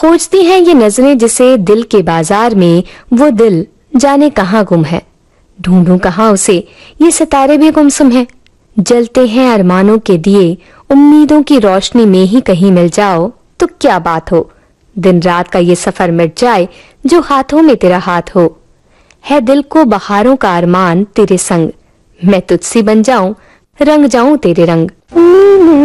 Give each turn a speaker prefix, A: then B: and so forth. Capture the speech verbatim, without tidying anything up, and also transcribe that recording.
A: खोजती हैं ये नजरें जिसे दिल के बाजार में, वो दिल जाने कहाँ गुम है। ढूंढूं कहाँ उसे, ये सितारे भी गुमसुम हैं। जलते हैं अरमानों के दिए, उम्मीदों की रोशनी में ही कहीं मिल जाओ तो क्या बात हो। दिन रात का ये सफर मिट जाए जो हाथों में तेरा हाथ हो। है दिल को बहारों का अरमान तेरे संग, मैं तुझसे बन जाऊं, रंग जाऊं तेरे रंग।